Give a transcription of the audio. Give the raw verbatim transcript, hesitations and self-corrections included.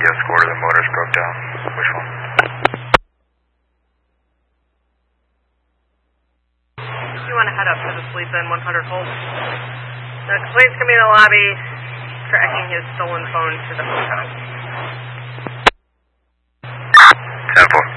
escort, the motors broke down. Which one? You want to head up to the sleep in one hundred hold. The complaint's going to be in the lobby, tracking his stolen phone to the hotel. ten four.